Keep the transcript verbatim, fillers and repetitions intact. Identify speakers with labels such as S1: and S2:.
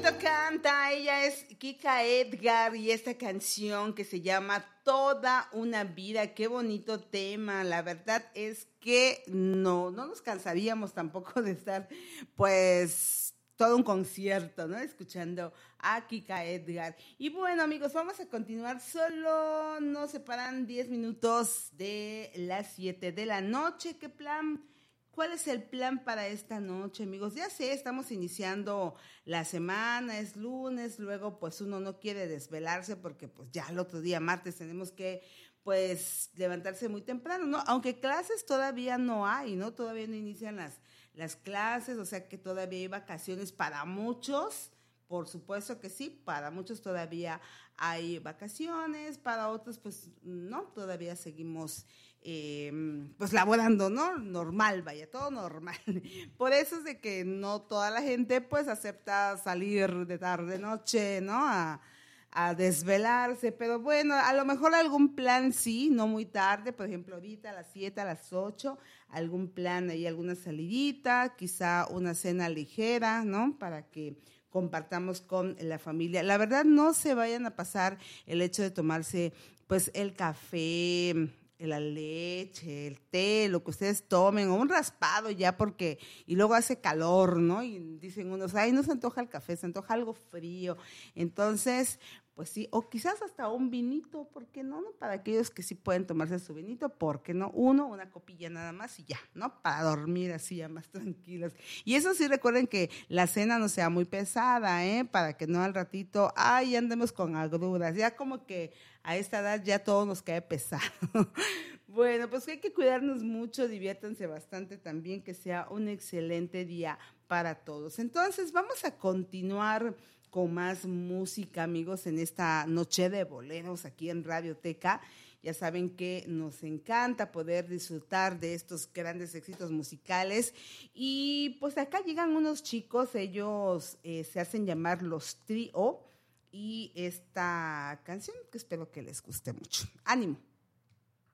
S1: bonito canta, ella es Kika Edgar y esta canción que se llama Toda una vida, qué bonito tema, la verdad es que no, no nos cansaríamos tampoco de estar pues todo un concierto, ¿no? Escuchando a Kika Edgar. Y bueno amigos, vamos a continuar, solo nos separan diez minutos de las siete de la noche, ¿qué plan? ¿Cuál es el plan para esta noche, amigos? Ya sé, estamos iniciando la semana, es lunes, luego pues uno no quiere desvelarse porque pues ya el otro día, martes, tenemos que pues levantarse muy temprano, ¿no? Aunque clases todavía no hay, ¿no? Todavía no inician las, las clases, o sea que todavía hay vacaciones para muchos. Por supuesto que sí, para muchos todavía hay vacaciones, para otros pues no, todavía seguimos eh, pues laborando, ¿no? Normal, vaya, todo normal. Por eso es de que no toda la gente pues acepta salir de tarde, noche, ¿no? A, a desvelarse, pero bueno, a lo mejor algún plan sí, no muy tarde, por ejemplo ahorita a las siete, a las ocho, algún plan ahí, alguna salidita, quizá una cena ligera, ¿no? Para que compartamos con la familia. La verdad, no se vayan a pasar el hecho de tomarse, pues, el café, la leche, el té, lo que ustedes tomen, o un raspado ya porque, y luego hace calor, ¿no? Y dicen unos, ay, no se antoja el café, se antoja algo frío. Entonces, pues sí, o quizás hasta un vinito, ¿por qué no? ¿no? Para aquellos que sí pueden tomarse su vinito, ¿por qué no? Uno, una copilla nada más y ya, ¿no? Para dormir así ya más tranquilos. Y eso sí, recuerden que la cena no sea muy pesada, ¿eh? Para que no al ratito, ay, andemos con agruras, ya como que a esta edad ya todo nos cae pesado. Bueno, pues hay que cuidarnos mucho, diviértanse bastante también, que sea un excelente día para todos. Entonces, vamos a continuar con más música, amigos, en esta noche de boleros aquí en Radioteca. Ya saben que nos encanta poder disfrutar de estos grandes éxitos musicales. Y pues acá llegan unos chicos, ellos eh, se hacen llamar Los Trío, y esta canción que espero que les guste mucho. ¡Ánimo!